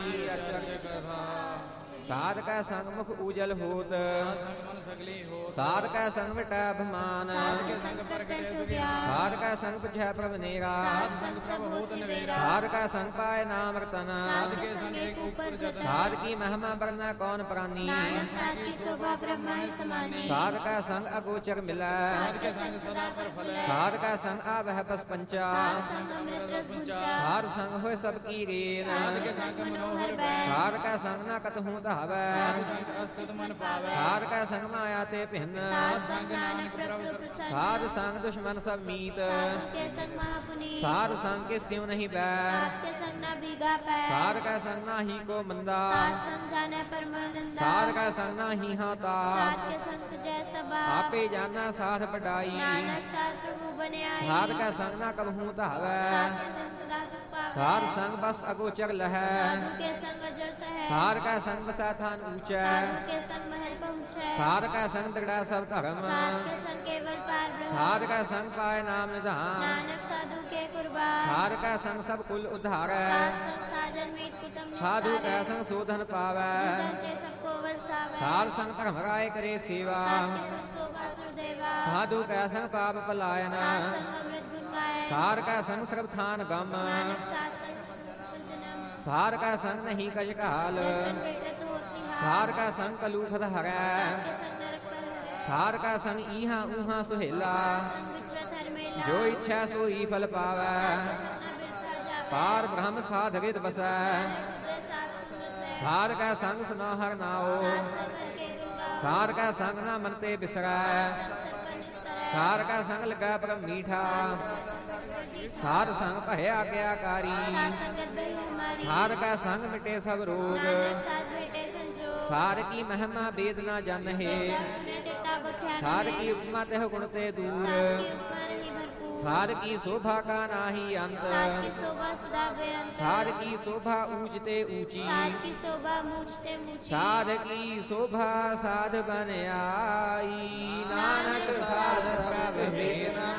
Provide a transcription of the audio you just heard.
ਸਾਧ ਕੈ ਸੰਗ ਮੁਖ ਊਜਲ ਹੋਤ, ਸਾਧ ਕੈ ਸੰਗ ਮਿਟੈ ਅਭਿਮਾਨ, ਸਾਧ ਕੈ ਸੰਗ ਪੁਛੈ ਪ੍ਰਭ ਨੇਰਾ, ਸਾਧ ਕੈ ਸੰਗ ਪਾਏ ਨਾਮ ਰਤਨ, ਸਾਧ ਕੀ ਮਹਿਮਾ ਬਰਨਾ ਕੌਣ ਪ੍ਰਾਨੀ, ਸਾਧ ਕੈ ਸੰਗ ਅਗੋਚਰ ਮਿਲੈ, ਸਾਧ ਕੈ ਸੰਗ ਆਵਹਿ ਪਸ ਪੰਚਾ, ਸਾਧ ਸੰਗ ਹੋਇ ਸਭ ਕੀ ਰੇਨ, ਸਾਧ ਕੈ ਸੰਗ ਨਾ ਕਤਹੂ ਧਾਵੈ, ਸਾਧ ਕੈ ਸੰਗ ਮਾਇਆ ਤੇ ਭਿੰਨ, ਸਾਧ ਸੰਗ ਦੁਸ਼ਮਨ ਸਭ ਮੀਤ, ਸਾਧ ਸੰਗ ਕੇ ਸਿਉ ਨਹੀਂ ਬੈਰ, ਸਾਧ ਕੈ ਸੰਗ ਨਾਹੀ ਕੋ ਮੰਦਾ, ਸਾਧ ਕੈ ਸੰਗ ਨਾਹੀ ਹਾਤਾ, ਆਪੇ ਜਾਨਾ ਸਾਧ ਪਟਾਈ, ਸਾਧ ਕੈ ਸੰਗ ਨਾ ਕਬਹੂ ਧਾਵੈ, ਸਾਧ ਸੰਗ ਬਸ ਅਗੋਚਰ ਲਹੈ, ਸਾਧ ਕੈ ਸੰਗ ਬਸੈ ਥਾਨ ਊਚੈ, ਸਾਧ ਕੈ ਸੰਗ ਦ੍ਰਿੜਾ ਸਭ ਧਰਮ, ਸਾਧ ਕੈ ਸੰਗ ਪਾਏ ਨਾਮ ਨਿਧਾਨ, ਸਾਧ ਕੈ ਸੰਗ ਸਭ ਕੁਲ ਉਧਾਰੈ, ਸਾਧੂ ਕੈ ਸੰਗ ਸੋਧਨ ਪਾਵੈ, ਸਾਧ ਸੰਗ ਧਰਮ ਰਾਏ ਕਰੇ ਸੇਵਾ, ਸਾਧੂ ਕੈ ਸੰਗ ਪਾਪ ਪਲਾਇਨ, ਸਾਧ ਕੈ ਸੰਗ ਸਰਬ ਥਾਨ ਗਮ, ਸਾਧ ਕੈ ਸੰਗ ਨਹੀਂ ਕਛ ਕਾਲ, ਸਾਧ ਕੈ ਸੰਗ ਕਲੂਫਤ ਹਰੈ, ਸਾਧ ਕੈ ਸੰਗ ਈਹਾ ਊਹਾ ਸੁਹੇਲਾ, ਜੋ ਇੱਛਾ ਸੋਈ ਫਲ ਪਾਵੈ, ਪਾਰ ਬ੍ਰਹਮ ਸਾਧ ਵਿਦ ਬਸੈ, ਸਾਧ ਕੈ ਸੰਗ ਸੁਨਾ ਹਰ ਨਾਉ, ਸਾਧ ਕੈ ਸੰਗ ਨਾ ਮਨ ਤੇ ਬਿਸਰੈ, ਸਾਧ ਕੈ ਸੰਗ ਲਗੈ ਪਰਮ ਮੀਠਾ, ਸਾਧ ਸੰਗ ਭੈ ਆਗਿਆਕਾਰੀ, ਸਾਧ ਕੈ ਸੰਗ ਮਿਟੇ ਸਭ ਰੋਗ, ਸਾਧ ਕੀ ਮਹਿਮਾ ਬੇਦ ਨਾ ਜਾਣਹਿ, ਸਾਧ ਕੀ ਉਪਮਾ ਤਹਿ ਗੁਣ ਤੇ ਦੂਰ, ਸਾਧ ਕੀ ਸ਼ੋਭਾ ਕਾ ਨਾਹੀ ਅੰਤ, ਸਾਧ ਕੀ ਸ਼ੋਭਾ ਊਚ ਤੇ ਊਚੀ, ਸਾਧ ਕੀ ਸ਼ੋਭਾ ਸਾਧ ਬਨ ਆਈ, ਨਾਨਕ ਸਾਧ ਪ੍ਰਭ ਮੇਰਾ